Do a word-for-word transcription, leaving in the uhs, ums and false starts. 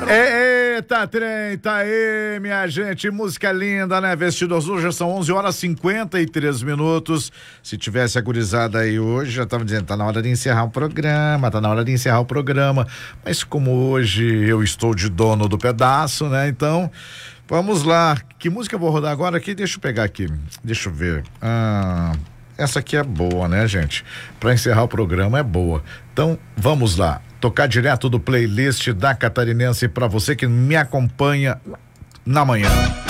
Eita, trem, tá aí, minha gente, música linda, né? Vestido Azul, já são onze horas e cinquenta e três minutos. Se tivesse a gurizada aí hoje, já tava dizendo, tá na hora de encerrar o programa, tá na hora de encerrar o programa, mas como hoje eu estou de dono do pedaço, né? Então, vamos lá, que música eu vou rodar agora aqui? Deixa eu pegar aqui, deixa eu ver, ah... essa aqui é boa, né, gente? Pra encerrar o programa é boa. Então, vamos lá. Tocar direto do playlist da Catarinense pra você que me acompanha na manhã.